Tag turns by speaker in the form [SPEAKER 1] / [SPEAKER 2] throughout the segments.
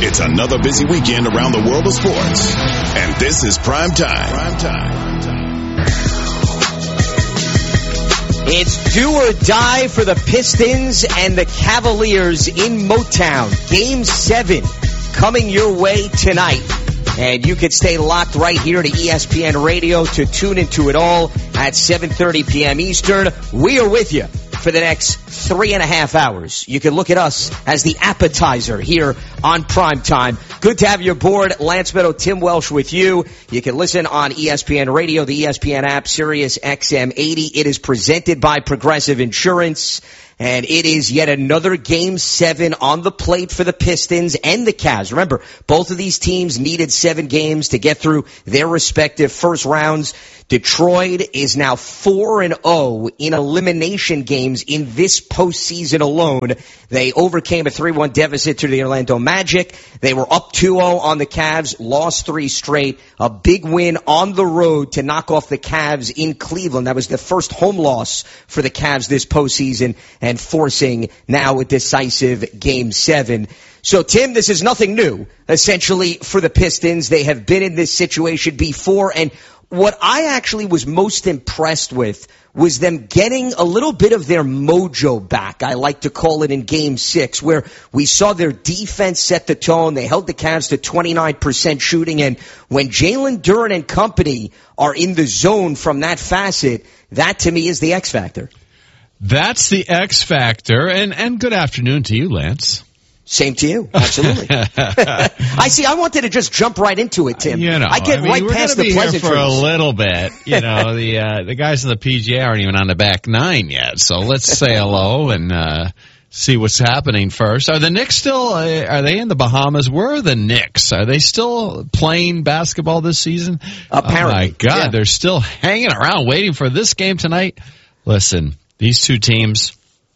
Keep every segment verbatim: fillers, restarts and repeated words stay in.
[SPEAKER 1] It's another busy weekend around the world of sports. And this is Prime Time. Prime Time.
[SPEAKER 2] It's do or die for the Pistons and the Cavaliers in Motown. Game seven coming your way tonight. And you can stay locked right here to E S P N Radio to tune into it all at seven thirty p.m. Eastern. We are with you for the next three and a half hours. You can look at us as the appetizer here on Prime Time. Good to have you aboard. Lance Meadow, Tim Welsh with you. You can listen on E S P N Radio, the E S P N app, Sirius X M eighty. It is presented by Progressive Insurance. And it is yet another Game seven on the plate for the Pistons and the Cavs. Remember, both of these teams needed seven games to get through their respective first rounds. Detroit is now four and oh in elimination games in this postseason alone. They overcame a three one deficit to the Orlando Magic. They were up two oh on the Cavs, lost three straight. A big win on the road to knock off the Cavs in Cleveland. That was the first home loss for the Cavs this postseason, and forcing now a decisive Game seven. So, Tim, this is nothing new, essentially, for the Pistons. They have been in this situation before, and what I actually was most impressed with was them getting a little bit of their mojo back, I like to call it, in Game six, where we saw their defense set the tone. They held the Cavs to twenty-nine percent shooting, and when Jalen Duren and company are in the zone from that facet, that to me is the X factor.
[SPEAKER 3] That's the X factor, and, and good afternoon to you, Lance.
[SPEAKER 2] Same to you. Absolutely. I see. I wanted to just jump right into it, Tim.
[SPEAKER 3] You know,
[SPEAKER 2] I get
[SPEAKER 3] I mean,
[SPEAKER 2] right
[SPEAKER 3] we're
[SPEAKER 2] past
[SPEAKER 3] be
[SPEAKER 2] the pleasantries.
[SPEAKER 3] Here for a little bit. You know, the uh, the guys in the P G A aren't even on the back nine yet. So let's say hello and uh, see what's happening first. Are the Knicks still? Uh, are they in the Bahamas? Where are the Knicks? Are they still playing basketball this season?
[SPEAKER 2] Apparently.
[SPEAKER 3] Oh my God,
[SPEAKER 2] yeah.
[SPEAKER 3] They're still hanging around waiting for this game tonight. Listen, these two teams.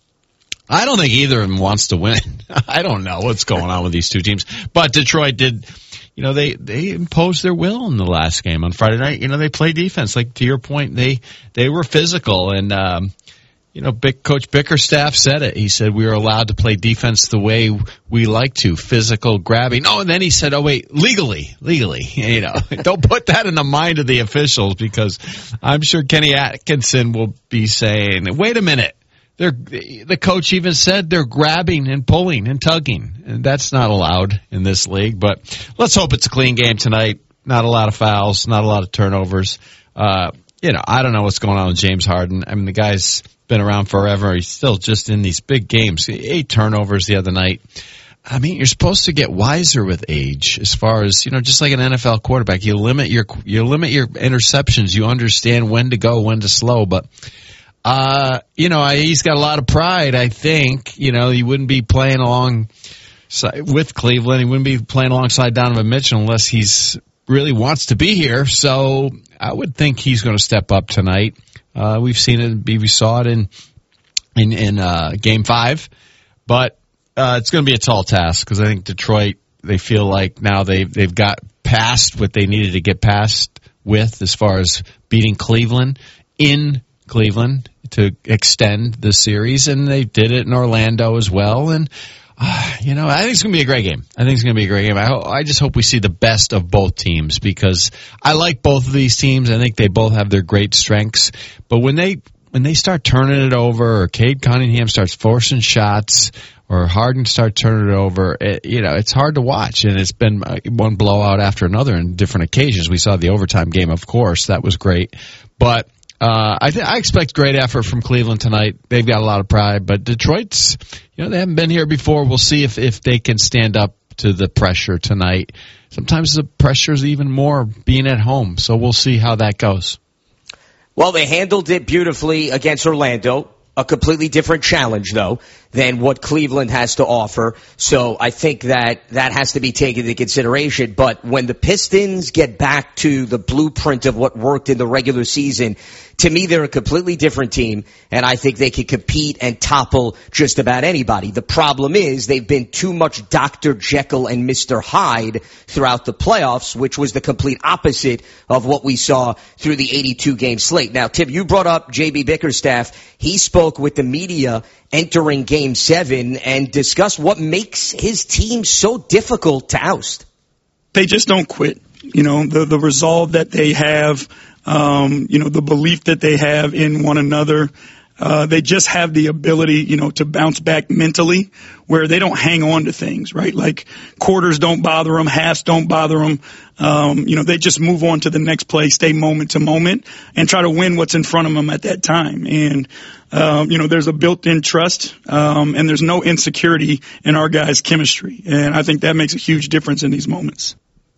[SPEAKER 3] I don't think either of them wants to win. I don't know what's going on with these two teams. But Detroit did, you know, they, they imposed their will in the last game on Friday night. You know, they played defense. Like, to your point, they, they were physical. And, um, you know, Big Coach Bickerstaff said it. He said we were allowed to play defense the way we like to, physical, grabbing. Oh, and then he said, oh, wait, legally, legally. You know, don't put that in the mind of the officials, because I'm sure Kenny Atkinson will be saying, wait a minute. They're, the coach even said they're grabbing and pulling and tugging, and that's not allowed in this league. But let's hope it's a clean game tonight. Not a lot of fouls, not a lot of turnovers. Uh, you know, I don't know what's going on with James Harden. I mean, the guy's been around forever. He's still just in these big games. Eight turnovers the other night. I mean, you're supposed to get wiser with age, as far as, you know, just like an N F L quarterback. You limit your you limit your interceptions. You understand when to go, when to slow, but. Uh, you know, he's got a lot of pride, I think. You know, he wouldn't be playing along with Cleveland. He wouldn't be playing alongside Donovan Mitchell unless he's really wants to be here. So I would think he's going to step up tonight. Uh, we've seen it, we saw it in, in, in, uh, game five, but, uh, it's going to be a tall task, because I think Detroit, they feel like now they've, they've got past what they needed to get past with, as far as beating Cleveland in Cleveland to extend the series, and they did it in Orlando as well. And, uh, you know, I think it's going to be a great game. I think it's going to be a great game. I, ho- I just hope we see the best of both teams, because I like both of these teams. I think they both have their great strengths. But when they when they start turning it over, or Cade Cunningham starts forcing shots, or Harden starts turning it over, it, you know, it's hard to watch. And it's been one blowout after another in different occasions. We saw the overtime game, of course. That was great. But Uh, I, th- I expect great effort from Cleveland tonight. They've got a lot of pride, but Detroit's, you know, they haven't been here before. We'll see if, if they can stand up to the pressure tonight. Sometimes the pressure is even more being at home, so we'll see how that goes.
[SPEAKER 2] Well, they handled it beautifully against Orlando. A completely different challenge, though, than what Cleveland has to offer. So I think that that has to be taken into consideration. But when the Pistons get back to the blueprint of what worked in the regular season, to me, they're a completely different team, and I think they can compete and topple just about anybody. The problem is they've been too much Doctor Jekyll and Mister Hyde throughout the playoffs, which was the complete opposite of what we saw through the eighty-two game slate. Now, Tim, you brought up J B Bickerstaff. He spoke with the media entering game Game seven and discuss what makes his team so difficult to oust.
[SPEAKER 4] They just don't quit. You know, the, the resolve that they have, um, you know, the belief that they have in one another. Uh, they just have the ability, you know, to bounce back mentally where they don't hang on to things, right? Like quarters don't bother them, halves don't bother them. Um, you know, they just move on to the next play, stay moment to moment and try to win what's in front of them at that time. And, um, you know, there's a built-in trust, um, and there's no insecurity in our guys' chemistry. And I think that makes a huge difference in these moments.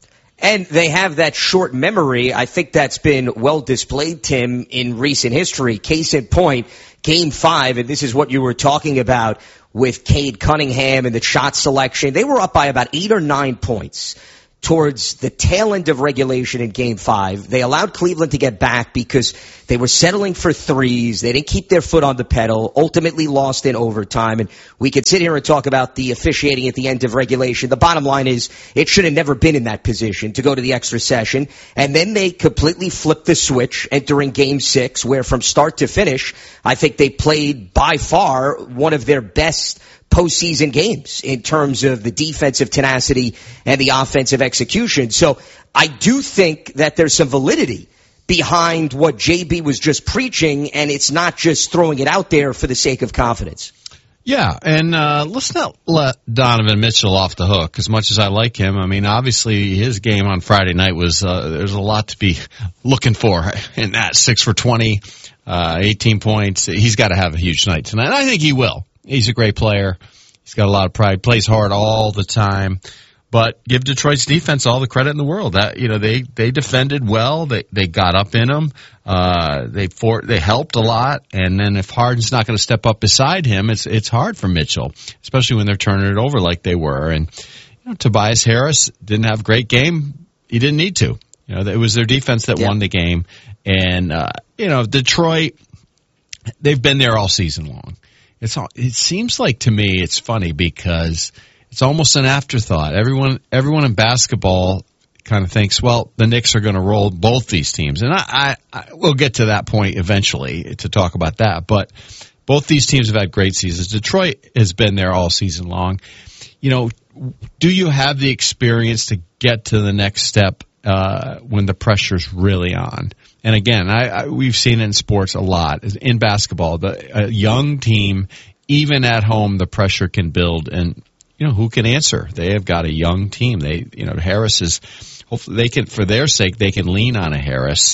[SPEAKER 2] And they have that short memory. I think that's been well displayed, Tim, in recent history. Case in point, Game five, and this is what you were talking about with Cade Cunningham and the shot selection. They were up by about eight or nine points towards the tail end of regulation in Game five. They allowed Cleveland to get back because they were settling for threes. They didn't keep their foot on the pedal, ultimately lost in overtime. And we could sit here and talk about the officiating at the end of regulation. The bottom line is it should have never been in that position to go to the extra session. And then they completely flipped the switch entering Game six, where from start to finish, I think they played by far one of their best postseason games in terms of the defensive tenacity and the offensive execution. So I do think that there's some validity behind what J B was just preaching, and it's not just throwing it out there for the sake of confidence.
[SPEAKER 3] Yeah, and uh, let's not let Donovan Mitchell off the hook. As much as I like him, I mean, obviously his game on Friday night was uh, there's a lot to be looking for in that. Six for twenty, uh, eighteen points. He's got to have a huge night tonight. I think he will. He's a great player. He's got a lot of pride. Plays hard all the time. But give Detroit's defense all the credit in the world. That you know they they defended well. They they got up in them. Uh, they for they helped a lot. And then if Harden's not going to step up beside him, it's it's hard for Mitchell, especially when they're turning it over like they were. And you know, Tobias Harris didn't have a great game. He didn't need to. You know, it was their defense that yeah. won the game. And uh, you know, Detroit, they've been there all season long. It's all, it seems like to me it's funny because it's almost an afterthought. Everyone everyone in basketball kind of thinks, well, the Knicks are going to roll both these teams. And I, I, I we'll get to that point eventually to talk about that. But both these teams have had great seasons. Detroit has been there all season long. You know, do you have the experience to get to the next step uh, when the pressure's really on? And again, I, I, we've seen it in sports a lot. In basketball, the, a young team, even at home, the pressure can build. And, you know, who can answer? They have got a young team. They, you know, Harris is, hopefully they can, for their sake, they can lean on a Harris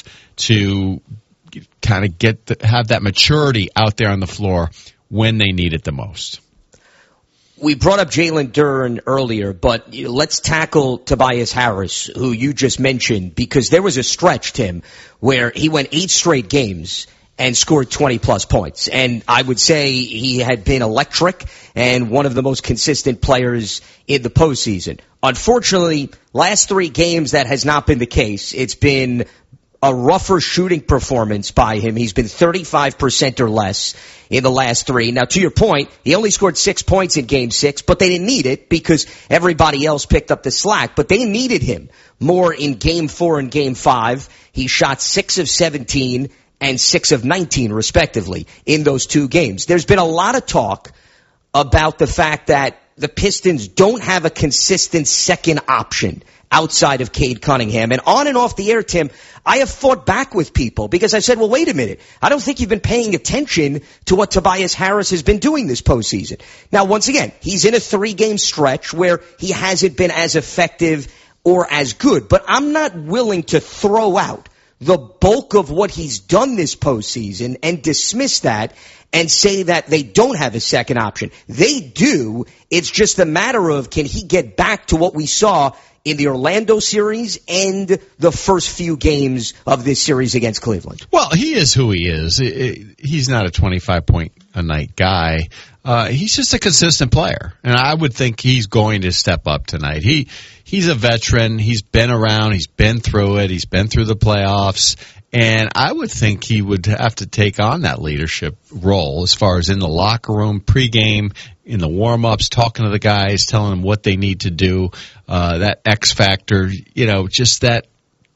[SPEAKER 3] to kind of get, the, have that maturity out there on the floor when they need it the most.
[SPEAKER 2] We brought up Jalen Duren earlier, but let's tackle Tobias Harris, who you just mentioned, because there was a stretch, Tim, where he went eight straight games and scored twenty-plus points. And I would say he had been electric and one of the most consistent players in the postseason. Unfortunately, last three games that has not been the case. It's been a rougher shooting performance by him. He's been thirty-five percent or less in the last three. Now, to your point, he only scored six points in Game six, but they didn't need it because everybody else picked up the slack. But they needed him more in Game four and Game five. He shot six of seventeen and six of nineteen, respectively, in those two games. There's been a lot of talk about the fact that the Pistons don't have a consistent second option outside of Cade Cunningham. And on and off the air, Tim, I have fought back with people because I said, well, wait a minute. I don't think you've been paying attention to what Tobias Harris has been doing this postseason. Now, once again, he's in a three-game stretch where he hasn't been as effective or as good. But I'm not willing to throw out the bulk of what he's done this postseason and dismiss that and say that they don't have a second option. They do. It's just a matter of, can he get back to what we saw in the Orlando series and the first few games of this series against Cleveland?
[SPEAKER 3] Well, he is who he is. He's not a twenty-five point a night guy. Uh, he's just a consistent player. And I would think he's going to step up tonight. He, he's a veteran. He's been around. He's been through it. He's been through the playoffs. And I would think he would have to take on that leadership role as far as in the locker room, pregame, in the warm-ups, talking to the guys, telling them what they need to do, uh, that X factor, you know, just that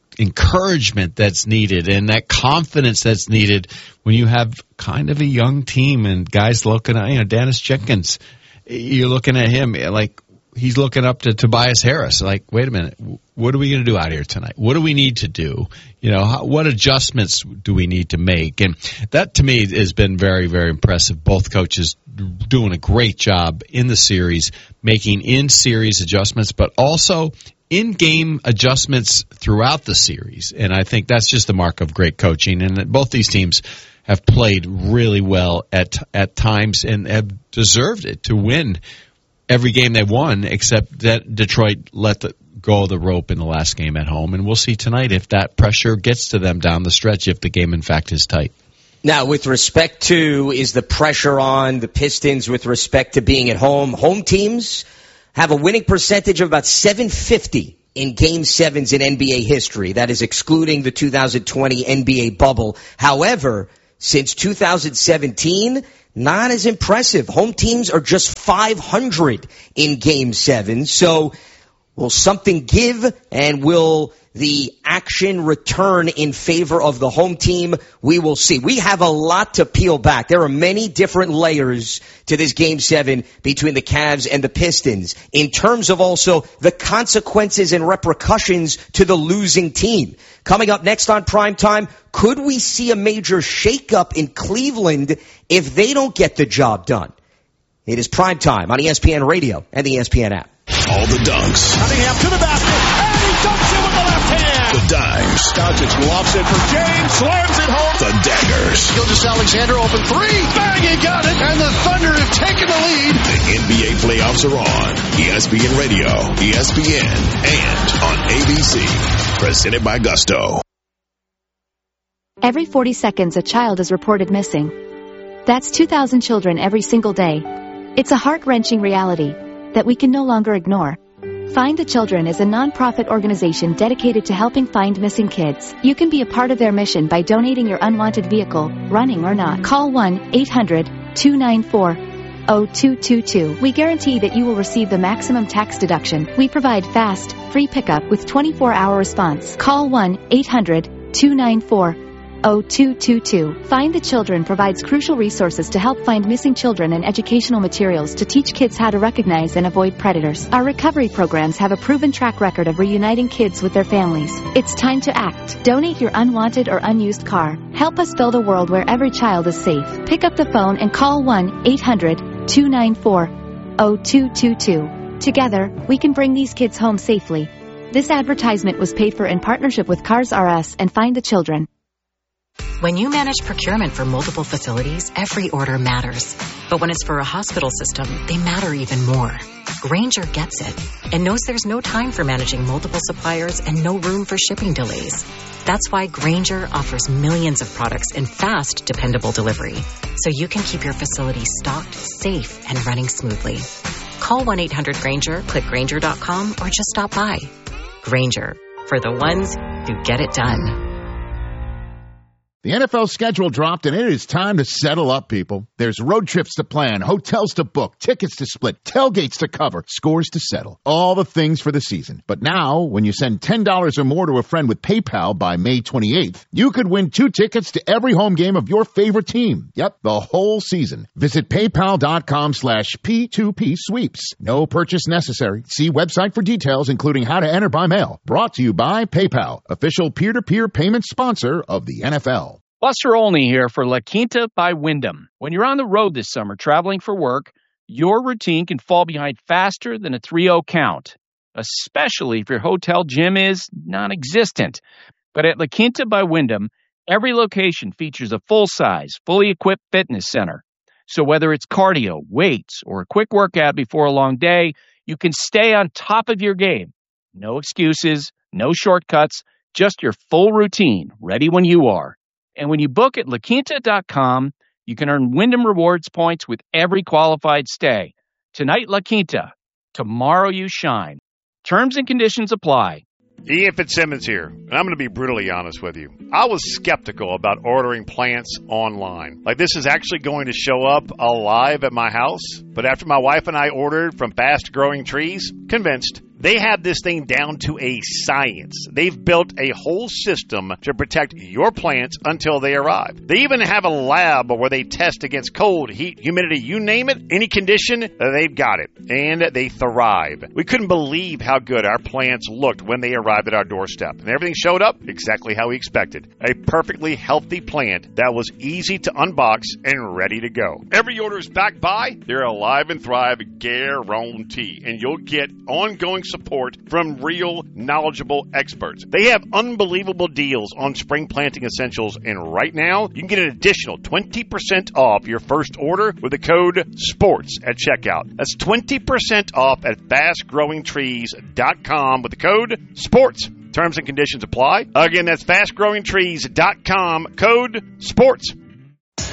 [SPEAKER 3] encouragement that's needed and that confidence that's needed when you have kind of a young team and guys looking at, you know, Dennis Jenkins, you're looking at him like he's looking up to Tobias Harris. Like, wait a minute, what are we going to do out here tonight? What do we need to do? You know, how, what adjustments do we need to make? And that to me has been very, very impressive. Both coaches doing a great job in the series, making in-series adjustments, but also in-game adjustments throughout the series. And I think that's just the mark of great coaching. And that both these teams have played really well at at times and have deserved it to win every game they won, except that Detroit let the, go of the rope in the last game at home. And we'll see tonight if that pressure gets to them down the stretch, if the game, in fact, is tight.
[SPEAKER 2] Now, with respect to, is the pressure on the Pistons with respect to being at home? Home teams have a winning percentage of about seven fifty in Game sevens in N B A history. That is excluding the two thousand twenty N B A bubble. However, since two thousand seventeen, not as impressive. Home teams are just five hundred in Game seven. So will something give, and will the action return in favor of the home team? We will see. We have a lot to peel back. There are many different layers to this Game seven between the Cavs and the Pistons in terms of also the consequences and repercussions to the losing team. Coming up next on Primetime, could we see a major shakeup in Cleveland if they don't get the job done? It is Primetime on E S P N Radio and the E S P N app.
[SPEAKER 1] All the dunks.
[SPEAKER 5] Cunningham to the basket, and he dunks it with the left hand.
[SPEAKER 1] The dimes.
[SPEAKER 5] Doncic lofts it for James, slams it home.
[SPEAKER 1] The daggers.
[SPEAKER 5] Gilgeous-Alexander open three. Bang, he got it, and the Thunder have taken the lead.
[SPEAKER 1] The N B A playoffs are on. E S P N Radio, E S P N, and on A B C. Presented by Gusto.
[SPEAKER 6] Every forty seconds, a child is reported missing. That's two thousand children every single day. It's a heart-wrenching reality that we can no longer ignore. Find the Children is a non-profit organization dedicated to helping find missing kids. You can be a part of their mission by donating your unwanted vehicle, running or not. Call one eight hundred two nine four zero two two two. We guarantee that you will receive the maximum tax deduction. We provide fast, free pickup with twenty-four hour response. Call one eight hundred two nine four zero two two two. Find the Children provides crucial resources to help find missing children and educational materials to teach kids how to recognize and avoid predators. Our recovery programs have a proven track record of reuniting kids with their families. It's time to act. Donate your unwanted or unused car. Help us build a world where every child is safe. Pick up the phone and call one eight hundred two nine four zero two two two. Together, we can bring these kids home safely. This advertisement was paid for in partnership with Cars R Us and Find the Children.
[SPEAKER 7] When you manage procurement for multiple facilities, every order matters. But when it's for a hospital system, they matter even more. Grainger gets it and knows there's no time for managing multiple suppliers and no room for shipping delays. That's why Grainger offers millions of products in fast, dependable delivery, so you can keep your facility stocked, safe, and running smoothly. Call one eight hundred Grainger, click Grainger dot com, or just stop by. Grainger, for the ones who get it done.
[SPEAKER 8] The N F L schedule dropped, and it is time to settle up, people. There's road trips to plan, hotels to book, tickets to split, tailgates to cover, scores to settle. All the things for the season. But now, when you send ten dollars or more to a friend with PayPal by May twenty-eighth, you could win two tickets to every home game of your favorite team. Yep, the whole season. Visit paypal.com slash P2P sweeps. No purchase necessary. See website for details, including how to enter by mail. Brought to you by PayPal, official peer-to-peer payment sponsor of the N F L.
[SPEAKER 9] Buster Olney here for La Quinta by Wyndham. When you're on the road this summer traveling for work, your routine can fall behind faster than a three oh count, especially if your hotel gym is non-existent. But at La Quinta by Wyndham, every location features a full-size, fully equipped fitness center. So whether it's cardio, weights, or a quick workout before a long day, you can stay on top of your game. No excuses, no shortcuts, just your full routine, ready when you are. And when you book at La Quinta dot com, you can earn Wyndham Rewards points with every qualified stay. Tonight, La Quinta. Tomorrow, you shine. Terms and conditions apply.
[SPEAKER 10] Ian Fitzsimmons here, and I'm going to be brutally honest with you. I was skeptical about ordering plants online. Like, this is actually going to show up alive at my house. But after my wife and I ordered from Fast Growing Trees, convinced. They have this thing down to a science. They've built a whole system to protect your plants until they arrive. They even have a lab where they test against cold, heat, humidity, you name it, any condition, they've got it. And they thrive. We couldn't believe how good our plants looked when they arrived at our doorstep. And everything showed up exactly how we expected. A perfectly healthy plant that was easy to unbox and ready to go. Every order is backed by their Alive and Thrive guarantee, and you'll get ongoing support from real, knowledgeable experts. They have unbelievable deals on spring planting essentials, and right now, you can get an additional twenty percent off your first order with the code SPORTS at checkout. That's twenty percent off at fast growing trees dot com with the code SPORTS. Terms and conditions apply. Again, that's fast growing trees dot com, code SPORTS.